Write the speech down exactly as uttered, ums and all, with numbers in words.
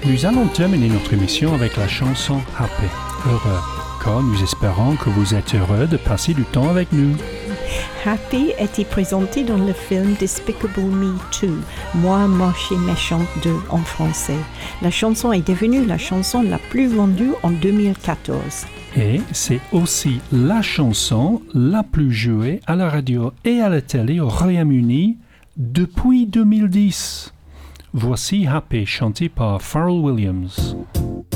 Nous allons terminer notre émission avec la chanson Happy, heureux, car nous espérons que vous êtes heureux de passer du temps avec nous. Happy était présenté dans le film Despicable Me deux, Moi, moche et méchante deux en français. La chanson est devenue la chanson la plus vendue en deux mille quatorze. Et c'est aussi la chanson la plus jouée à la radio et à la télé au Royaume-Uni depuis deux mille dix. Voici Happy chanté par Pharrell Williams.